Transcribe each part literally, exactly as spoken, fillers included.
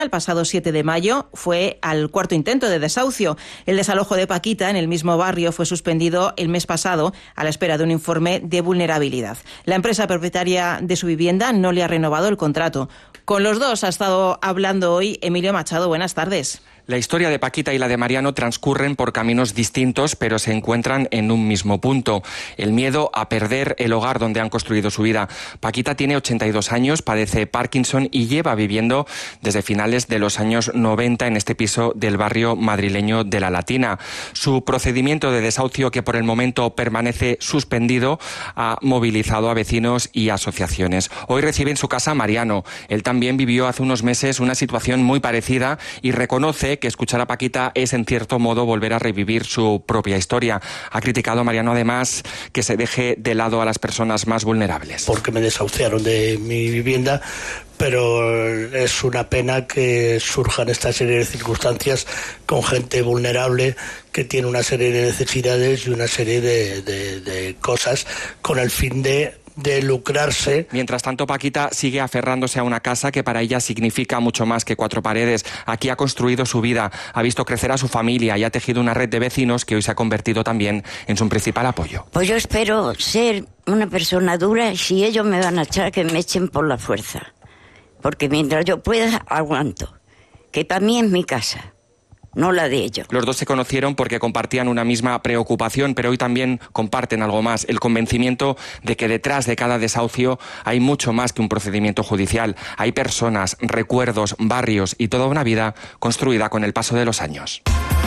El pasado siete de mayo fue al cuarto intento de desahucio. El desalojo de Paquita en el mismo barrio fue suspendido el mes pasado a la espera de un informe de vulnerabilidad. La empresa propietaria de su vivienda no le ha renovado el contrato. Con los dos ha estado hablando hoy Emilio Machado. Buenas tardes. La historia de Paquita y la de Mariano transcurren por caminos distintos, pero se encuentran en un mismo punto: el miedo a perder el hogar donde han construido su vida. Paquita tiene ochenta y dos años, padece Parkinson y lleva viviendo desde finales de los años noventa en este piso del barrio madrileño de La Latina. Su procedimiento de desahucio, que por el momento permanece suspendido, ha movilizado a vecinos y asociaciones. Hoy recibe en su casa a Mariano. Él también vivió hace unos meses una situación muy parecida y reconoce que escuchar a Paquita es en cierto modo volver a revivir su propia historia. Ha criticado Mariano además que se deje de lado a las personas más vulnerables. Porque me desahuciaron de mi vivienda, pero es una pena que surjan esta serie de circunstancias con gente vulnerable que tiene una serie de necesidades y una serie de, de, de cosas con el fin de de lucrarse. Mientras tanto, Paquita sigue aferrándose a una casa que para ella significa mucho más que cuatro paredes. Aquí ha construido su vida, ha visto crecer a su familia y ha tejido una red de vecinos que hoy se ha convertido también en su principal apoyo. Pues yo espero ser una persona dura y si ellos me van a echar, que me echen por la fuerza. Porque mientras yo pueda, aguanto. Que para mí es mi casa, no la de ellos. Los dos se conocieron porque compartían una misma preocupación, pero hoy también comparten algo más: el convencimiento de que detrás de cada desahucio hay mucho más que un procedimiento judicial. Hay personas, recuerdos, barrios y toda una vida construida con el paso de los años.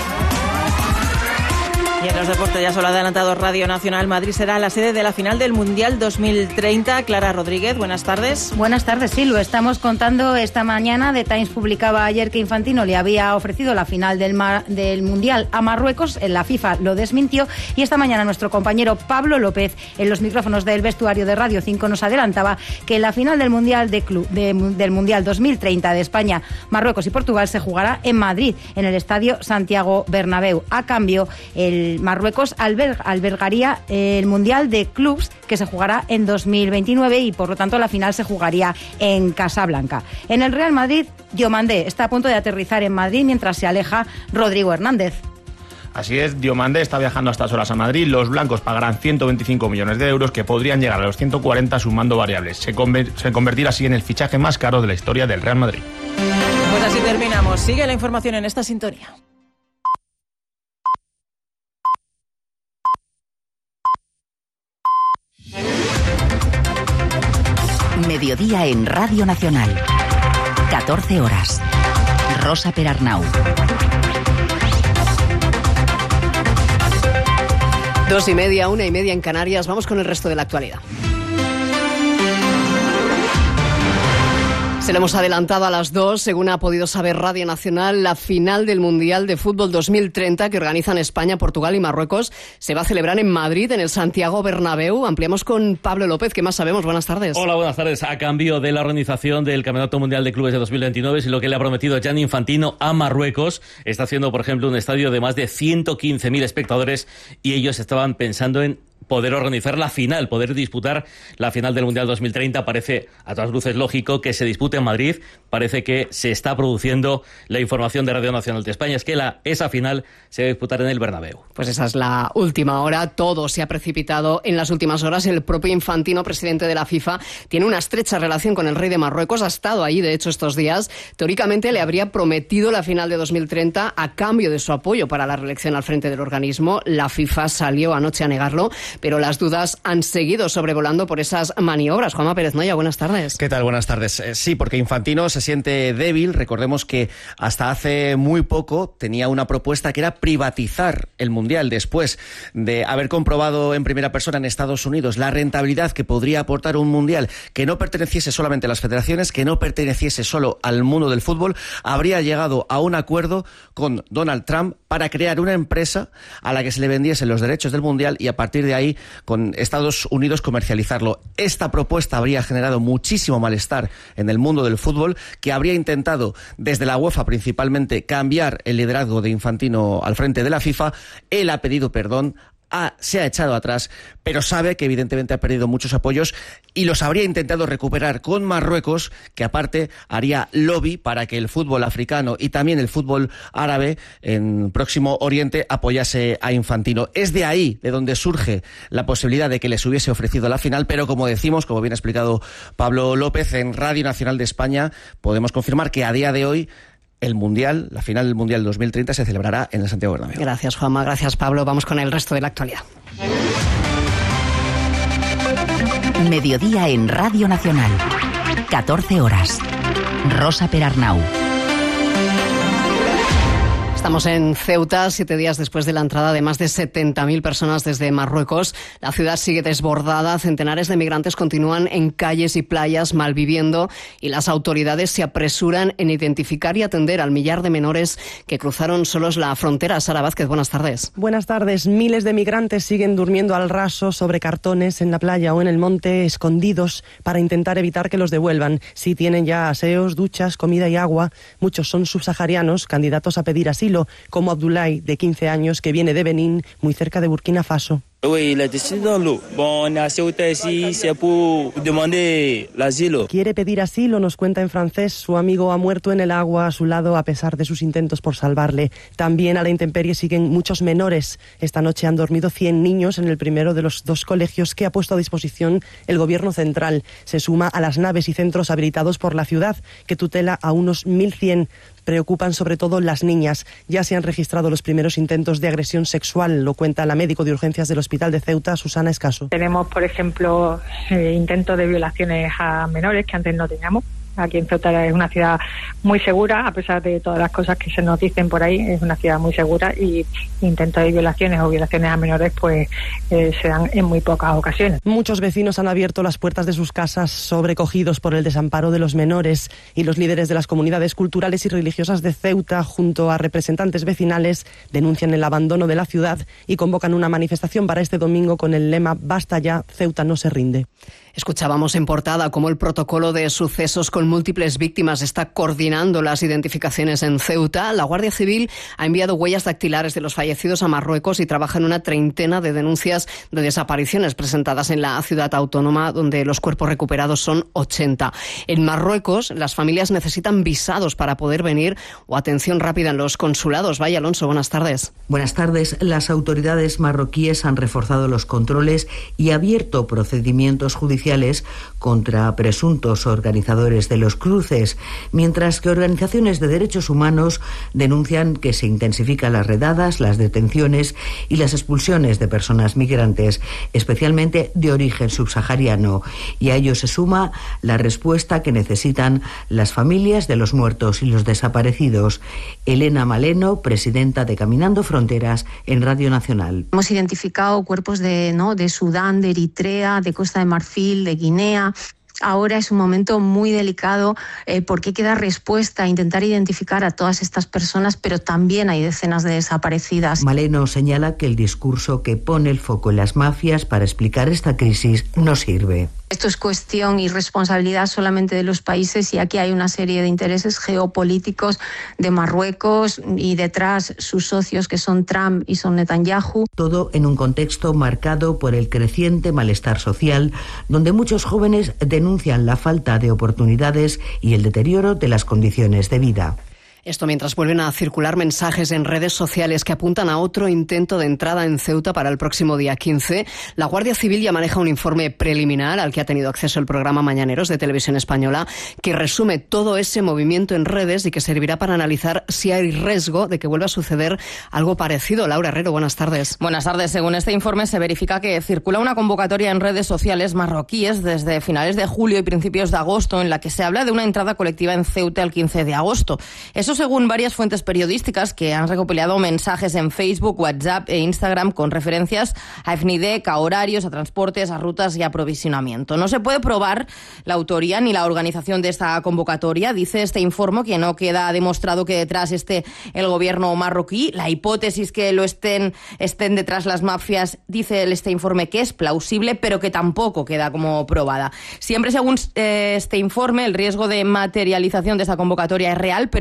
Y en los deportes ya se lo ha adelantado Radio Nacional. Madrid será la sede de la final del Mundial dos mil treinta. Clara Rodríguez, buenas tardes. Buenas tardes, sí, lo estamos contando esta mañana. The Times publicaba ayer que Infantino le había ofrecido la final del, Mar, del Mundial a Marruecos. La FIFA lo desmintió y esta mañana nuestro compañero Pablo López, en los micrófonos del vestuario de Radio cinco, nos adelantaba que la final del Mundial de Club, de, del Mundial dos mil treinta de España, Marruecos y Portugal se jugará en Madrid, en el Estadio Santiago Bernabéu. A cambio, el Marruecos alberg, albergaría el Mundial de Clubs, que se jugará en dos mil veintinueve y por lo tanto la final se jugaría en Casablanca. En el Real Madrid, Diomandé está a punto de aterrizar en Madrid mientras se aleja Rodrigo Hernández. Así es, Diomandé está viajando a estas horas a Madrid. Los blancos pagarán ciento veinticinco millones de euros que podrían llegar a los ciento cuarenta sumando variables. Se, conver- se convertirá así en el fichaje más caro de la historia del Real Madrid. Pues así terminamos. Sigue la información en esta sintonía. Mediodía en Radio Nacional. catorce horas. Rosa Perarnau. Dos y media, una y media en Canarias. Vamos con el resto de la actualidad. Se lo hemos adelantado a las dos, según ha podido saber Radio Nacional, la final del Mundial de Fútbol dos mil treinta que organizan España, Portugal y Marruecos se va a celebrar en Madrid, en el Santiago Bernabéu. Ampliamos con Pablo López. ¿Qué más sabemos? Buenas tardes. Hola, buenas tardes. A cambio de la organización del Campeonato Mundial de Clubes de dos mil veintinueve, y lo que le ha prometido Gianni Infantino a Marruecos, está haciendo, por ejemplo, un estadio de más de ciento quince mil espectadores y ellos estaban pensando en poder organizar la final, poder disputar la final del Mundial dos mil treinta. Parece a todas luces lógico que se dispute en Madrid. Parece que se está produciendo la información de Radio Nacional de España, es que la, esa final se va a disputar en el Bernabéu. Pues esa es la última hora. Todo se ha precipitado en las últimas horas. El propio Infantino, presidente de la FIFA, tiene una estrecha relación con el rey de Marruecos. Ha estado ahí, de hecho, estos días. Teóricamente le habría prometido la final de dos mil treinta a cambio de su apoyo para la reelección al frente del organismo. La FIFA salió anoche a negarlo, pero las dudas han seguido sobrevolando por esas maniobras. Juanma Pérez Noya, buenas tardes. ¿Qué tal? Buenas tardes. Eh, sí, porque Infantino se siente débil. Recordemos que hasta hace muy poco tenía una propuesta que era privatizar el Mundial, después de haber comprobado en primera persona en Estados Unidos la rentabilidad que podría aportar un Mundial que no perteneciese solamente a las federaciones, que no perteneciese solo al mundo del fútbol. Habría llegado a un acuerdo con Donald Trump para crear una empresa a la que se le vendiesen los derechos del Mundial y a partir de ahí con Estados Unidos comercializarlo. Esta propuesta habría generado muchísimo malestar en el mundo del fútbol, que habría intentado desde la UEFA principalmente cambiar el liderazgo de Infantino al frente de la FIFA. Él ha pedido perdón, ha, se ha echado atrás, pero sabe que evidentemente ha perdido muchos apoyos y los habría intentado recuperar con Marruecos, que aparte haría lobby para que el fútbol africano y también el fútbol árabe en Próximo Oriente apoyase a Infantino. Es de ahí de donde surge la posibilidad de que les hubiese ofrecido la final, pero como decimos, como bien ha explicado Pablo López, en Radio Nacional de España podemos confirmar que a día de hoy el Mundial, la final del Mundial dos mil treinta se celebrará en el Santiago Bernabéu. Gracias, Juanma. Gracias, Pablo. Vamos con el resto de la actualidad. Mediodía en Radio Nacional. catorce horas. Rosa Perarnau. Estamos en Ceuta, siete días después de la entrada de más de setenta mil personas desde Marruecos. La ciudad sigue desbordada, centenares de migrantes continúan en calles y playas malviviendo y las autoridades se apresuran en identificar y atender al millar de menores que cruzaron solos la frontera. Sara Vázquez, buenas tardes. Buenas tardes. Miles de migrantes siguen durmiendo al raso sobre cartones en la playa o en el monte, escondidos para intentar evitar que los devuelvan. Sí tienen ya aseos, duchas, comida y agua. Muchos son subsaharianos, candidatos a pedir asilo, como Abdoulaye, de quince años, que viene de Benín, muy cerca de Burkina Faso. Quiere pedir asilo, nos cuenta en francés. Su amigo ha muerto en el agua a su lado a pesar de sus intentos por salvarle. También a la intemperie siguen muchos menores. Esta noche han dormido cien niños en el primero de los dos colegios que ha puesto a disposición el gobierno central. Se suma a las naves y centros habilitados por la ciudad, que tutela a unos mil cien. Preocupan sobre todo las niñas. Ya se han registrado los primeros intentos de agresión sexual, lo cuenta la médico de urgencias del Hospital de Ceuta, Susana Escaso. Tenemos, por ejemplo, eh, intentos de violaciones a menores que antes no teníamos. Aquí en Ceuta es una ciudad muy segura, a pesar de todas las cosas que se nos dicen por ahí, es una ciudad muy segura y intentos de violaciones o violaciones a menores pues eh, se dan en muy pocas ocasiones. Muchos vecinos han abierto las puertas de sus casas sobrecogidos por el desamparo de los menores y los líderes de las comunidades culturales y religiosas de Ceuta, junto a representantes vecinales, denuncian el abandono de la ciudad y convocan una manifestación para este domingo con el lema «Basta ya, Ceuta no se rinde». Escuchábamos en portada cómo el protocolo de sucesos con múltiples víctimas está coordinando las identificaciones en Ceuta. La Guardia Civil ha enviado huellas dactilares de los fallecidos a Marruecos y trabaja en una treintena de denuncias de desapariciones presentadas en la ciudad autónoma, donde los cuerpos recuperados son ochenta. En Marruecos, las familias necesitan visados para poder venir o atención rápida en los consulados. Vaya, Alonso, buenas tardes. Buenas tardes. Las autoridades marroquíes han reforzado los controles y abierto procedimientos judiciales contra presuntos organizadores de los cruces, mientras que organizaciones de derechos humanos denuncian que se intensifican las redadas, las detenciones y las expulsiones de personas migrantes, especialmente de origen subsahariano, y a ello se suma la respuesta que necesitan las familias de los muertos y los desaparecidos. Elena Maleno, presidenta de Caminando Fronteras en Radio Nacional. Hemos identificado cuerpos de, ¿no? de Sudán, de Eritrea, de Costa de Marfil, de Guinea. Ahora es un momento muy delicado eh, porque hay que dar respuesta a intentar identificar a todas estas personas, pero también hay decenas de desaparecidas. Maleno señala que el discurso que pone el foco en las mafias para explicar esta crisis no sirve. Esto es cuestión y responsabilidad solamente de los países y aquí hay una serie de intereses geopolíticos de Marruecos y detrás sus socios que son Trump y son Netanyahu. Todo en un contexto marcado por el creciente malestar social, donde muchos jóvenes denuncian la falta de oportunidades y el deterioro de las condiciones de vida. Esto mientras vuelven a circular mensajes en redes sociales que apuntan a otro intento de entrada en Ceuta para el próximo día quince. La Guardia Civil ya maneja un informe preliminar al que ha tenido acceso el programa Mañaneros de Televisión Española, que resume todo ese movimiento en redes y que servirá para analizar si hay riesgo de que vuelva a suceder algo parecido. Laura Herrero, buenas tardes. Buenas tardes. Según este informe, se verifica que circula una convocatoria en redes sociales marroquíes desde finales de julio y principios de agosto, en la que se habla de una entrada colectiva en Ceuta el quince de agosto. Eso según varias fuentes periodísticas que han recopilado mensajes en Facebook, WhatsApp e Instagram con referencias a FNIDEC, a horarios, a transportes, a rutas y aprovisionamiento. No se puede probar la autoría ni la organización de esta convocatoria. Dice este informe que no queda demostrado que detrás esté el gobierno marroquí. La hipótesis que lo estén, estén detrás las mafias, dice este informe que es plausible, pero que tampoco queda como probada. Siempre según eh, este informe, el riesgo de materialización de esta convocatoria es real, pero no confirmado.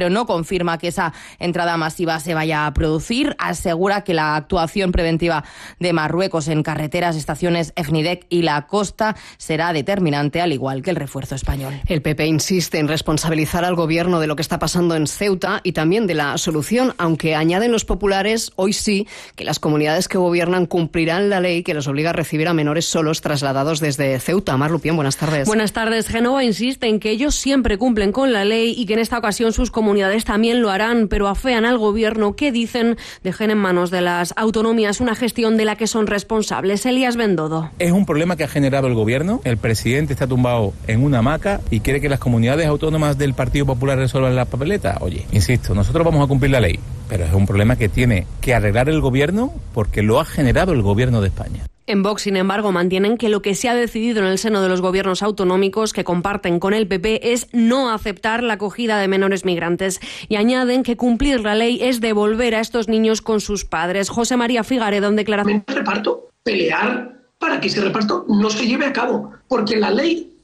confirma que esa entrada masiva se vaya a producir. Asegura que la actuación preventiva de Marruecos en carreteras, estaciones EFNIDEC y la costa será determinante, al igual que el refuerzo español. El P P insiste en responsabilizar al gobierno de lo que está pasando en Ceuta y también de la solución, aunque añaden los populares, hoy sí, que las comunidades que gobiernan cumplirán la ley que les obliga a recibir a menores solos trasladados desde Ceuta. Mar Lupión, buenas tardes. Buenas tardes. Génova insiste en que ellos siempre cumplen con la ley y que en esta ocasión sus comunidades también lo harán, pero afean al gobierno que, dicen, dejen en manos de las autonomías una gestión de la que son responsables. Elías Bendodo. Es un problema que ha generado el gobierno. El presidente está tumbado en una hamaca y quiere que las comunidades autónomas del Partido Popular resuelvan la papeleta. Oye, insisto, nosotros vamos a cumplir la ley, pero es un problema que tiene que arreglar el gobierno porque lo ha generado el gobierno de España. En Vox, sin embargo, mantienen que lo que se ha decidido en el seno de los gobiernos autonómicos que comparten con el P P es no aceptar la acogida de menores migrantes y añaden que cumplir la ley es devolver a estos niños con sus padres. José María Figaredo en declaración. Reparto, pelear para que ese reparto no se lleve a cabo, porque la ley